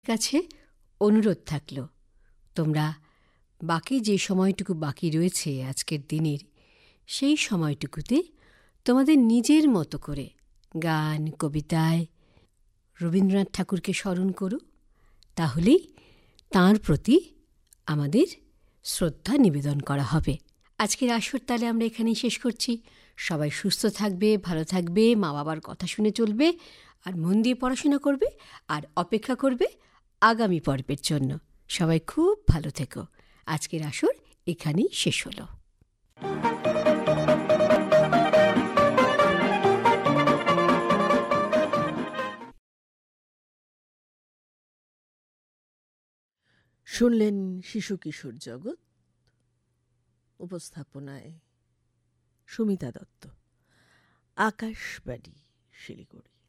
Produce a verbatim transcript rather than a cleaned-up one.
কাছে অনুরোধ থাকল, তোমরা বাকি যে সময়টুকু বাকি রয়েছে আজকের দিনের, সেই সময়টুকুতে তোমাদের নিজের মতো করে গান কবিতায় রবীন্দ্রনাথ ঠাকুরকে স্মরণ করো। তাহলেই তাঁর প্রতি আমাদের শ্রদ্ধা নিবেদন করা হবে। আজকের আসর তাহলে আমরা এখানেই শেষ করছি। সবাই সুস্থ থাকবে, ভালো থাকবে, মা বাবার কথা শুনে চলবে, আর মন দিয়ে পড়াশোনা করবে, আর অপেক্ষা করবে আগামী পর্বের জন্য। সবাই খুব ভালো থেকো। আজকের আসর এখানেই শেষ হলো। শুনলেন শিশু কিশোর জগৎ, উপস্থাপনায় সুমিতা দত্ত, আকাশবাণী শিলিগুড়ি।